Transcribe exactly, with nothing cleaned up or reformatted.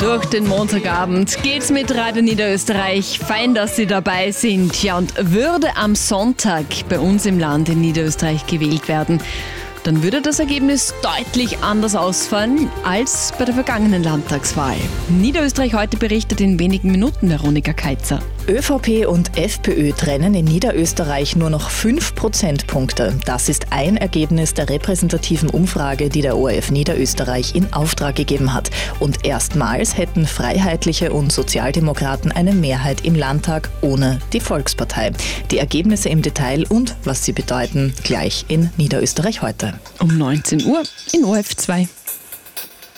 Durch den Montagabend geht's mit Radio Niederösterreich. Fein, dass Sie dabei sind. Ja, und würde am Sonntag bei uns im Land in Niederösterreich gewählt werden, dann würde das Ergebnis deutlich anders ausfallen als bei der vergangenen Landtagswahl. Niederösterreich heute berichtet in wenigen Minuten Veronika Keitzer. ÖVP und FPÖ trennen in Niederösterreich nur noch fünf Prozentpunkte. Das ist ein Ergebnis der repräsentativen Umfrage, die der O R F Niederösterreich in Auftrag gegeben hat. Und erstmals hätten Freiheitliche und Sozialdemokraten eine Mehrheit im Landtag ohne die Volkspartei. Die Ergebnisse im Detail und was sie bedeuten, gleich in Niederösterreich heute. Um neunzehn Uhr in O R F zwei.